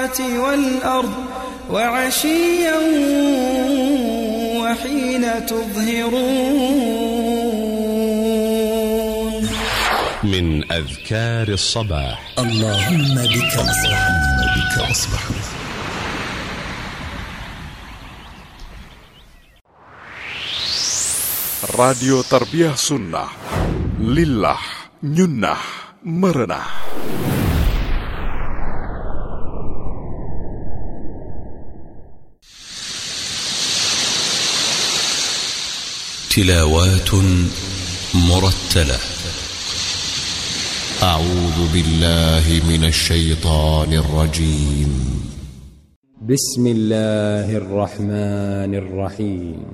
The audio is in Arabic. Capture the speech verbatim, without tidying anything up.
والأرض وعشيا وحين تظهرون. من أذكار الصباح: اللهم بك أصبح، بك أصبح. Radio Tarbiyah Sunnah. Lillah, nyunnah, merenah. تلاوات مرتلة. أعوذ بالله من الشيطان الرجيم. بسم الله الرحمن الرحيم.